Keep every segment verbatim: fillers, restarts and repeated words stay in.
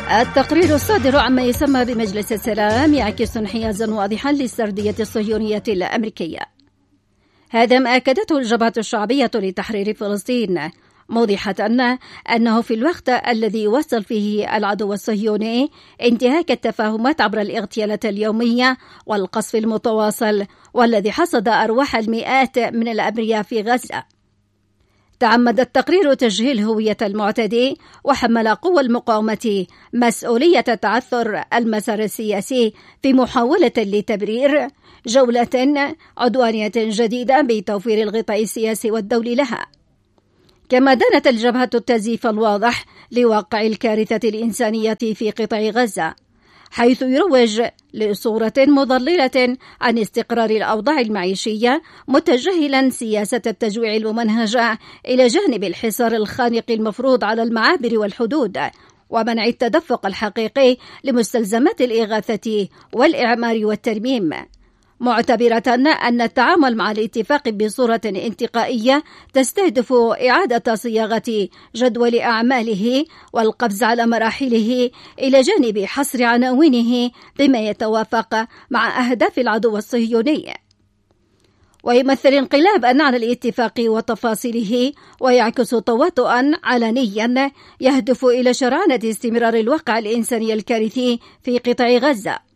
التقرير الصادر عما يسمى بمجلس السلام يعكس انحيازا واضحا للسردية الصهيونية الأمريكية. هذا ما أكدته الجبهة الشعبية لتحرير فلسطين، موضحة أنه في الوقت الذي وصل فيه العدو الصهيوني انتهاك التفاهمات عبر الاغتيالات اليومية والقصف المتواصل والذي حصد أرواح المئات من الأبرياء في غزة. تعمد التقرير تجهيل هوية المعتدي وحمل قوى المقاومة مسؤولية تعثر المسار السياسي في محاولة لتبرير جولة عدوانية جديدة بتوفير الغطاء السياسي والدولي لها. كما دانت الجبهة التزييف الواضح لواقع الكارثة الإنسانية في قطاع غزة، حيث يروج لصورة مضللة عن استقرار الأوضاع المعيشية، متجاهلا سياسة التجويع الممنهجة إلى جانب الحصار الخانق المفروض على المعابر والحدود ومنع التدفق الحقيقي لمستلزمات الإغاثة والإعمار والترميم، معتبرة أن التعامل مع الاتفاق بصورة انتقائية تستهدف إعادة صياغة جدول أعماله والقفز على مراحله إلى جانب حصر عناوينه بما يتوافق مع أهداف العدو الصهيوني. ويمثل انقلابا على الاتفاق وتفاصيله ويعكس تواطؤا علنيا يهدف إلى شرعنة استمرار الواقع الإنساني الكارثي في قطاع غزة،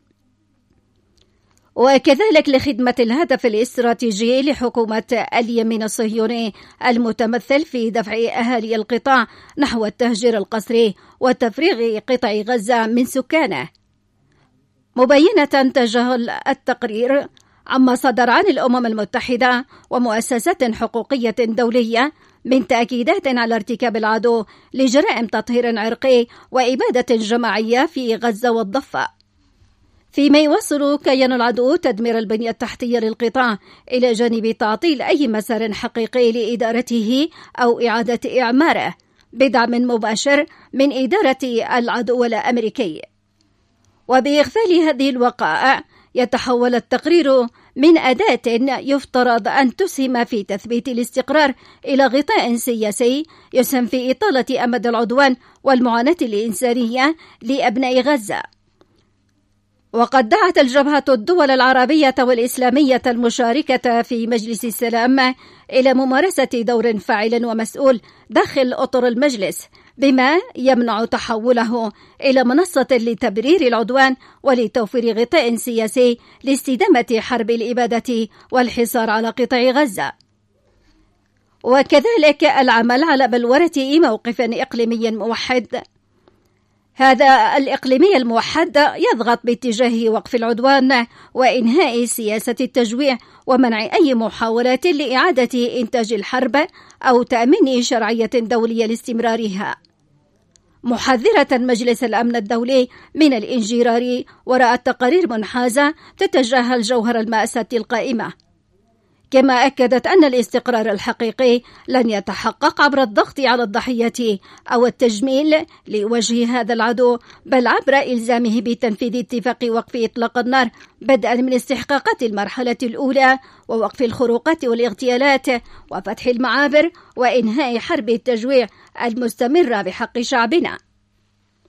وكذلك لخدمة الهدف الاستراتيجي لحكومة اليمين الصهيوني المتمثل في دفع أهالي القطاع نحو التهجير القسري وتفريغ قطاع غزة من سكانه، مبينة تجاهل التقرير عما صدر عن الأمم المتحدة ومؤسسات حقوقية دولية من تأكيدات على ارتكاب العدو لجرائم تطهير عرقي وإبادة جماعية في غزة والضفة، فيما يوصل كيان العدو تدمير البنية التحتية للقطاع إلى جانب تعطيل أي مسار حقيقي لإدارته أو إعادة إعماره بدعم مباشر من إدارة العدو الأمريكي. وبإغفال هذه الوقائع يتحول التقرير من أداة يفترض أن تسهم في تثبيت الاستقرار إلى غطاء سياسي يسهم في إطالة أمد العدوان والمعاناة الإنسانية لأبناء غزة. وقد دعت الجبهة الدول العربية والإسلامية المشاركة في مجلس السلام إلى ممارسة دور فاعل ومسؤول داخل أطر المجلس بما يمنع تحوله إلى منصة لتبرير العدوان ولتوفير غطاء سياسي لاستدامة حرب الإبادة والحصار على قطاع غزة، وكذلك العمل على بلورة موقف إقليمي موحد. هذا الإقليمي الموحد يضغط باتجاه وقف العدوان وإنهاء سياسة التجويع ومنع أي محاولات لإعادة إنتاج الحرب أو تأمين شرعية دولية لاستمرارها، محذرة مجلس الأمن الدولي من الانجرار وراء التقارير منحازة تتجاهل جوهر المأساة القائمة. كما أكدت أن الاستقرار الحقيقي لن يتحقق عبر الضغط على الضحية أو التجميل لوجه هذا العدو، بل عبر إلزامه بتنفيذ اتفاق وقف إطلاق النار بدءا من استحقاقات المرحلة الأولى ووقف الخروقات والاغتيالات وفتح المعابر وإنهاء حرب التجويع المستمرة بحق شعبنا.